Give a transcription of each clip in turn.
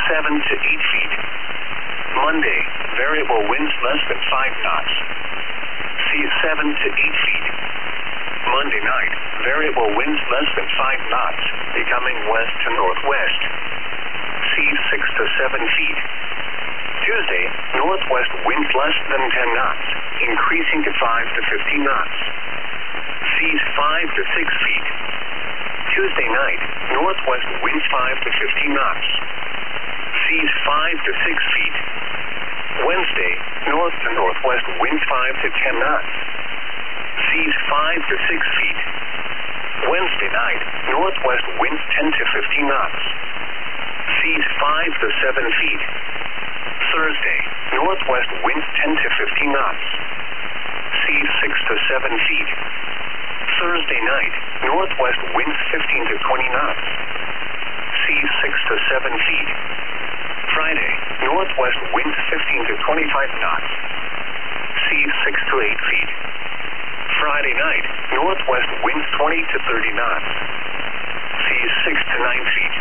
7 to 8 feet. Monday, variable winds less than 5 knots. Seas 7 to 8 feet. Monday night, variable winds less than 5 knots, becoming west to northwest. Seas 6 to 7 feet. Tuesday, northwest winds less than 10 knots, increasing to 5 to 15 knots. Seas 5 to 6 feet. Tuesday night, northwest winds 5 to 15 knots. Seas 5 to 6 feet. Wednesday, north to northwest winds 5 to 10 knots. Seas 5 to 6 feet. Wednesday night, northwest winds 10 to 15 knots. Seas 5 to 7 feet. Thursday, northwest winds 10 to 15 knots. Seas 6 to 7 feet. Thursday night, northwest winds 15 to 20 knots. Seas 6 to 7 feet. Friday, northwest winds 15 to 25 knots. Seas 6 to 8 feet. Friday night, northwest winds 20 to 30 knots. Seas 6 to 9 feet.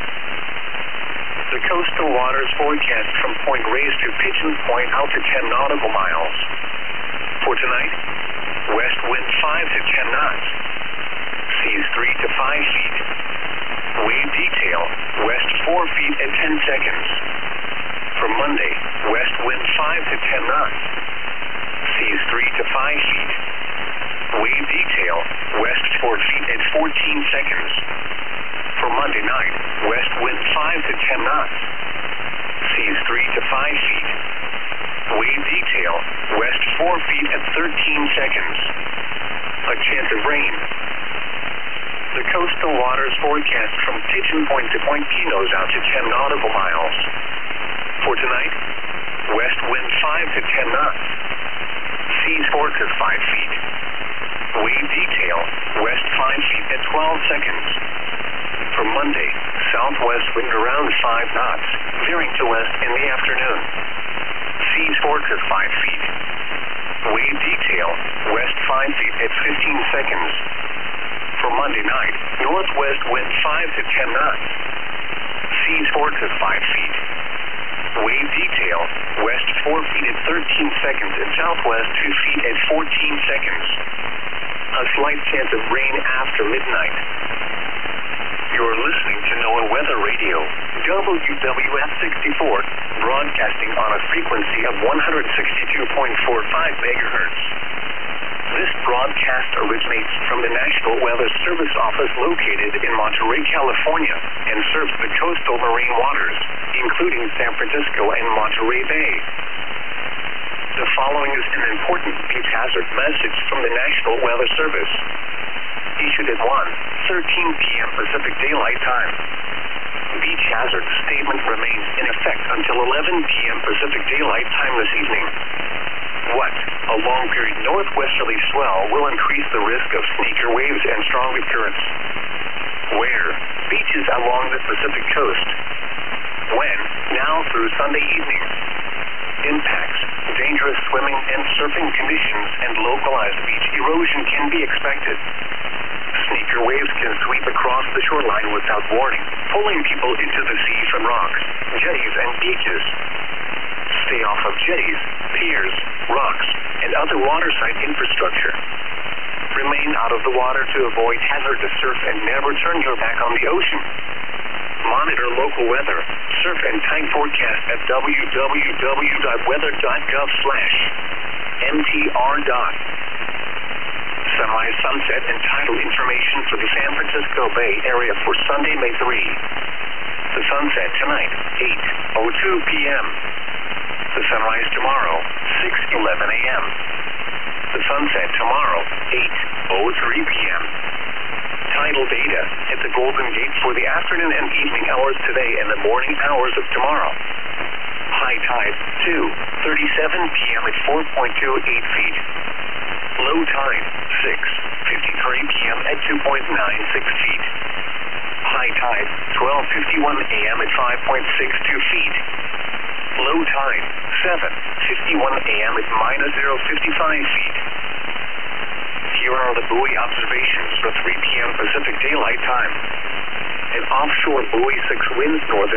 The coastal waters forecast from Point Reyes to Pigeon Point out to 10 nautical miles. For tonight, west wind 5 to 10 knots. Seas 3 to 5 feet. Wave detail, west 4 feet and 10 seconds. For Monday, west wind 5 to 10 knots. Seas 3 to 5 feet. Wave detail, west 4 feet and 14 seconds. For Monday night, west wind 5 to 10 knots. Seas 3 to 5 feet. Wave detail, west 4 feet and 13 seconds. A chance of rain. The coastal waters forecast from Pigeon Point to Point Pinos out to 10 nautical miles. For tonight, west wind 5 to 10 knots. Seas 4 to 5 feet. Wave detail, west 5 feet and 12 seconds. For Monday, southwest wind around 5 knots, veering to west in the afternoon. Seas 4 to 5 feet. Wave detail, west 5 feet at 15 seconds. For Monday night, northwest wind 5 to 10 knots. Seas 4 to 5 feet. Wave detail, west 4 feet at 13 seconds and southwest 2 feet at 14 seconds. A slight chance of rain after midnight. You're listening to NOAA Weather Radio, WWF 64, broadcasting on a frequency of 162.45 megahertz. This broadcast originates from the National Weather Service office located in Monterey, California, and serves the coastal marine waters, including San Francisco and Monterey Bay. The following is an important beach hazard message from the National Weather Service. Issued at 1:13 p.m. Pacific Daylight Time. Beach hazard statement remains in effect until 11 p.m. Pacific Daylight Time this evening. What? A long period northwesterly swell will increase the risk of sneaker waves and stronger currents. Where? Beaches along the Pacific coast. When? Now through Sunday evening. Impacts. Dangerous swimming and surfing conditions and localized beach erosion can be expected. Sneaker waves can sweep across the shoreline without warning, pulling people into the sea from rocks, jetties, and beaches. Stay off of jetties, piers, rocks, and other waterside infrastructure. Remain out of the water to avoid hazardous surf and never turn your back on the ocean. Monitor local weather, surf and tide forecast at www.weather.gov/MTR. Semi-sunset and tidal information for the San Francisco Bay Area for Sunday, May 3. The sunset tonight, 8:02 p.m. The sunrise tomorrow, 6:11 a.m. The sunset tomorrow, 8:03 p.m. Tidal data at the Golden Gate for the afternoon and evening hours today and the morning hours of tomorrow. High tide, 2:37 p.m. at 4.28 feet. Low tide, 6:53 p.m. at 2.96 feet. High tide, 12:51 a.m. at 5.62 feet. Low tide, 7:51 a.m. at -0.55 feet. Here are the buoy observations for 3 p.m. Pacific Daylight Time. An offshore buoy 6 winds north